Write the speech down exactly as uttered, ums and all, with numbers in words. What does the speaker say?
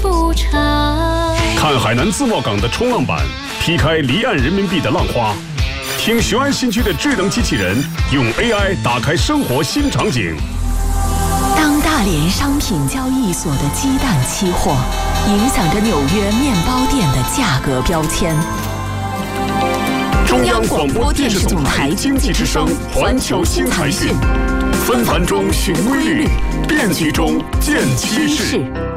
不长。 看海南自贸港的冲浪板，劈开离岸人民币的浪花。听雄安新区的智能机器人用 A I 打开生活新场景。 当大连商品交易所的鸡蛋期货影响着纽约面包店的价格标签。 中央广播电视总台经济之声环球新财讯，纷繁中寻规律，变局中见趋势。